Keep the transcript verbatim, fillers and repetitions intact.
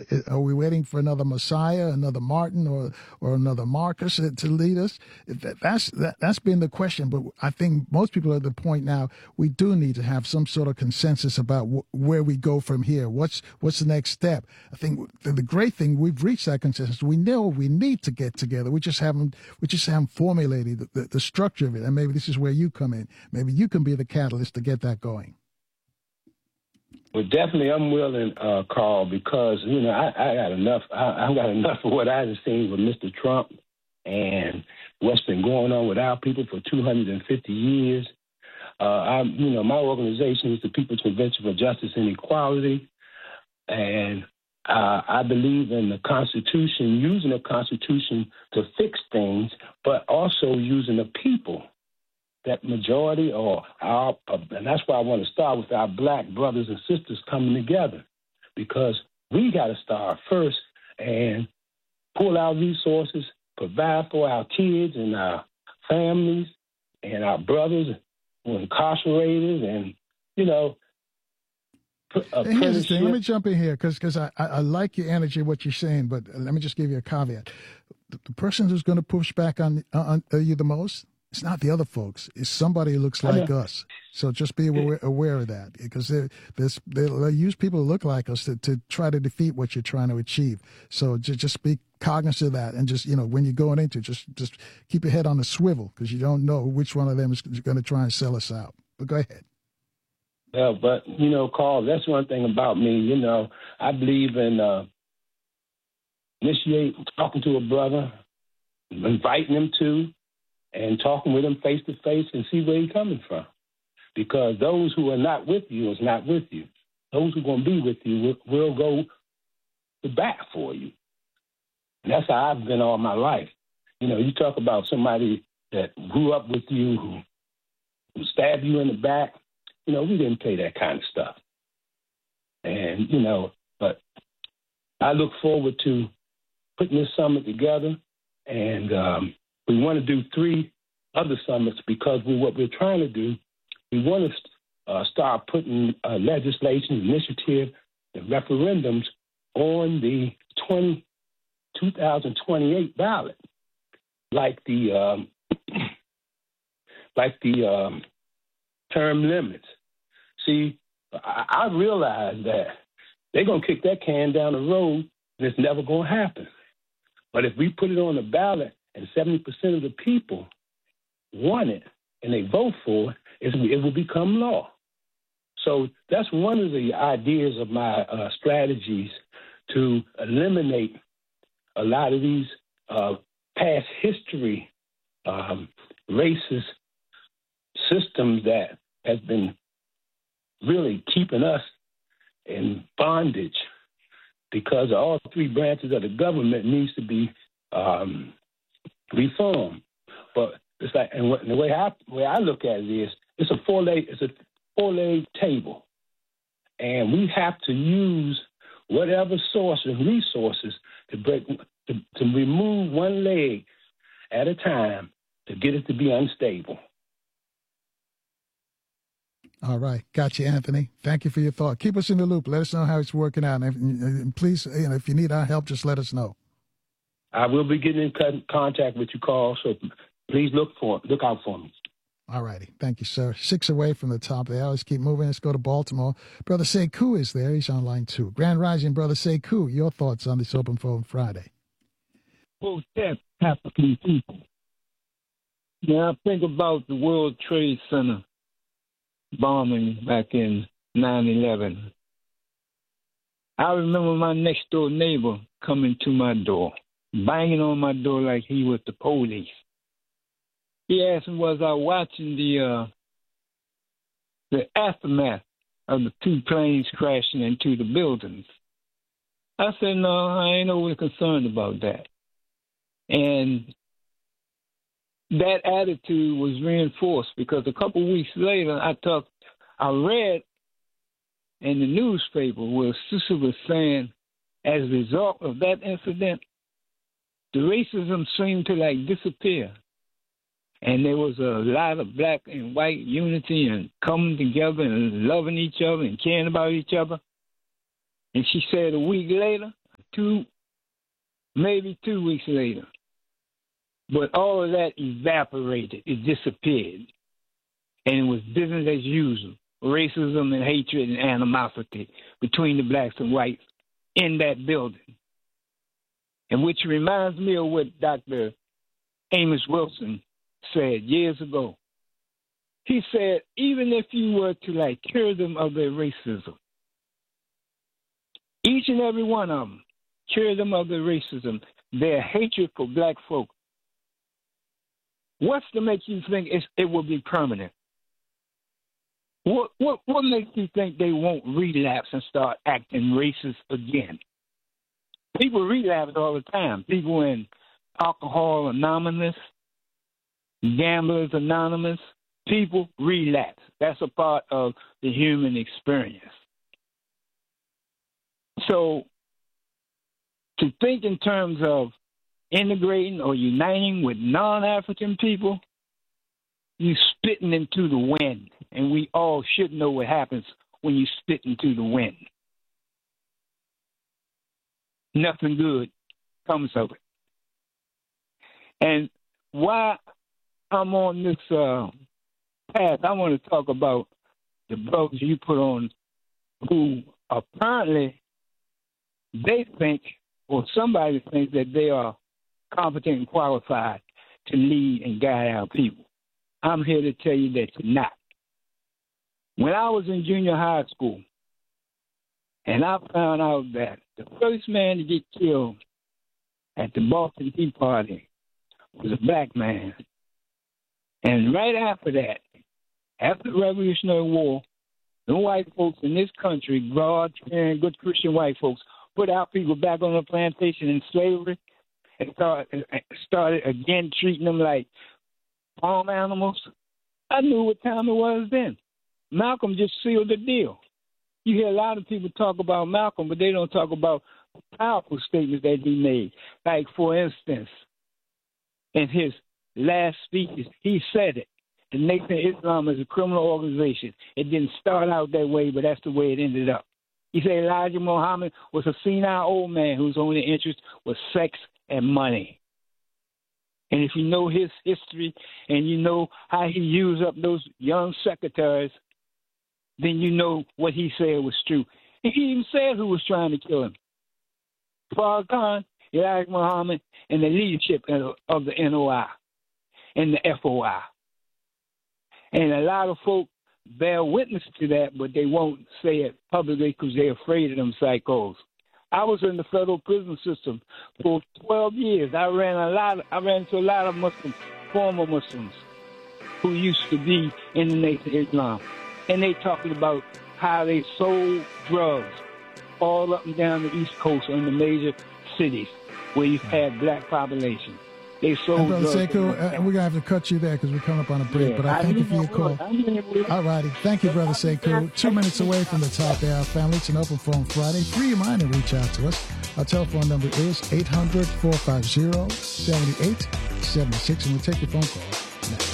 Are we waiting for another Messiah, another Martin, or or another Marcus to lead us? That's that, that's been the question. But I think most people are at the point now. We do need to have some sort of consensus about wh- where we go from here. What's what's the next step? I think the, the great thing, we've reached that consensus. We know we need to get together. We just haven't we just haven't formulated the, the, the structure of it. And maybe this is where you come in. Maybe you can be the catalyst to get that going. Well, definitely, I'm willing, uh, Carl, because you know I, I got enough. I, I got enough of what I've seen with Mister Trump and what's been going on with our people for two hundred fifty years. Uh, I'm, you know, my organization is the People's Convention for Justice and Equality, and uh, I believe in the Constitution, using the Constitution to fix things, but also using the people. That majority, or our, uh, and that's why I want to start with our black brothers and sisters coming together, because we got to start first and pull our resources, provide for our kids and our families and our brothers who are incarcerated, and you know. And here's the thing. Let me jump in here because because I, I, I like your energy, what you're saying, but let me just give you a caveat. The, the person who's going to push back on, on, on you the most, it's not the other folks. It's somebody who looks like us. So just be aware, aware of that, because they they'll use people who look like us to, to try to defeat what you're trying to achieve. So just, just be cognizant of that, and just, you know, when you're going into, just just keep your head on the swivel, because you don't know which one of them is going to try and sell us out. But go ahead. Yeah, but you know, Carl, that's one thing about me. You know, I believe in uh, initiate talking to a brother, inviting him to. And talking with him face to face and see where he's coming from. Because those who are not with you is not with you. Those who are going to be with you will, will go to bat for you. And that's how I've been all my life. You know, you talk about somebody that grew up with you, who, who stabbed you in the back. You know, we didn't play that kind of stuff. And, you know, but I look forward to putting this summit together, and um, we want to do three other summits, because we, what we're trying to do, we want to uh, start putting uh, legislation, initiative, and referendums on the twenty, twenty twenty-eight ballot, like the um, like the um, term limits. See, I, I realize that they're going to kick that can down the road, and it's never going to happen. But if we put it on the ballot, and seventy percent of the people want it, and they vote for it, it will become law. So that's one of the ideas of my uh, strategies, to eliminate a lot of these uh, past history um, racist systems that has been really keeping us in bondage, because all three branches of the government needs to be um, reform. But it's like, and the way I way I look at it is, it's a four leg it's a four leg table, and we have to use whatever source and resources to break to, to remove one leg at a time to get it to be unstable. All right, got you, Anthony. Thank you for your thought. Keep us in the loop. Let us know how it's working out, and, if, and please, you know, if you need our help, just let us know. I will be getting in contact with you, Carl, so please look for look out for me. All righty. Thank you, sir. Six away from the top of the hour. Let's keep moving. Let's go to Baltimore. Brother Sekou is there. He's on line two. Grand Rising, Brother Sekou. Your thoughts on this Open Forum Friday? Well, that's African people. Now, I think about the World Trade Center bombing back in nine eleven. I remember my next door neighbor coming to my door, banging on my door like he was the police. He asked me, was I watching the uh, the aftermath of the two planes crashing into the buildings? I said, no, I ain't overly concerned about that. And that attitude was reinforced because a couple of weeks later, I talked, I read in the newspaper where sister was saying, as a result of that incident, the racism seemed to like disappear. And there was a lot of black and white unity and coming together and loving each other and caring about each other. And she said a week later, two, maybe two weeks later. But all of that evaporated. It disappeared. And it was business as usual. Racism and hatred and animosity between the blacks and whites in that building. And which reminds me of what Doctor Amos Wilson said years ago. He said, even if you were to like cure them of their racism, each and every one of them, cure them of their racism, their hatred for black folk, what's to make you think it's, it will be permanent? What, what, what makes you think they won't relapse and start acting racist again? People relapse all the time. People in Alcohol Anonymous, Gamblers Anonymous, people relapse. That's a part of the human experience. So to think in terms of integrating or uniting with non-African people, you spitting into the wind. And we all should know what happens when you spit into the wind. Nothing good comes of it. And why I'm on this uh, path, I want to talk about the brothers you put on who apparently they think, or somebody thinks that they are competent and qualified to lead and guide our people. I'm here to tell you that you're not. When I was in junior high school, and I found out that the first man to get killed at the Boston Tea Party was a black man. And right after that, after the Revolutionary War, the white folks in this country, broad and good Christian white folks, put our people back on the plantation in slavery and start, started again treating them like farm animals. I knew what time it was then. Malcolm just sealed the deal. You hear a lot of people talk about Malcolm, but they don't talk about the powerful statements that he made. Like, for instance, in his last speeches, he said it. The Nation of Islam is a criminal organization. It didn't start out that way, but that's the way it ended up. He said Elijah Muhammad was a senile old man whose only interest was sex and money. And if you know his history and you know how he used up those young secretaries, then you know what he said was true. He even said who was trying to kill him. Farrakhan, Elijah Muhammad, and the leadership of the N O I and the F O I. And a lot of folk bear witness to that, but they won't say it publicly because they're afraid of them psychos. I was in the federal prison system for twelve years. I ran a lot. Of, I ran into a lot of Muslims, former Muslims, who used to be in the Nation of Islam, and they talking about how they sold drugs all up and down the East Coast in the major cities where you had black population. They sold hey, Brother drugs. Sekou, uh, we're going to have to cut you there because we're coming up on a break, Yeah, but I, I thank you for your call. All righty. Thank you, Brother Sekou. Two minutes away from the top hour, family. It's an open phone Friday. Free your mind to reach out to us. Our telephone number is eight hundred, four five zero, seven eight seven six, and we'll take your phone call next.